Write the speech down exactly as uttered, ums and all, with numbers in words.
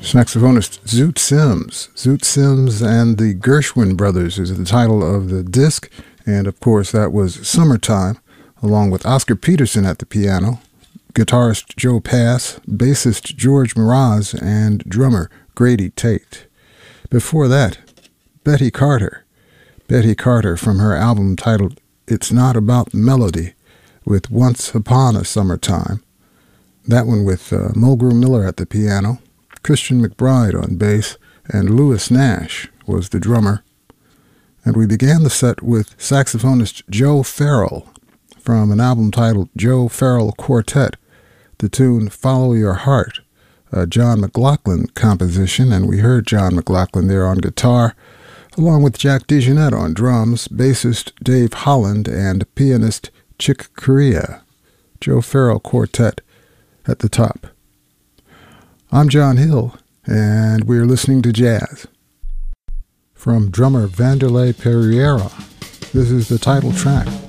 Saxophonist Zoot Sims. Zoot Sims and the Gershwin Brothers is the title of the disc, and of course that was Summertime, along with Oscar Peterson at the piano, guitarist Joe Pass, bassist George Mraz, and drummer Grady Tate. Before that, Betty Carter. Betty Carter from her album titled It's Not About the Melody, with Once Upon a Summertime. That one with uh, Mulgrew Miller at the piano, Christian McBride on bass, and Lewis Nash was the drummer. And we began the set with saxophonist Joe Farrell from an album titled Joe Farrell Quartet, the tune Follow Your Heart, a John McLaughlin composition, and we heard John McLaughlin there on guitar, along with Jack DeJohnette on drums, bassist Dave Holland, and pianist Chick Corea. Joe Farrell Quartet at the top. I'm John Hill, and we're listening to jazz. From drummer Vanderlei Pereira, this is the title track.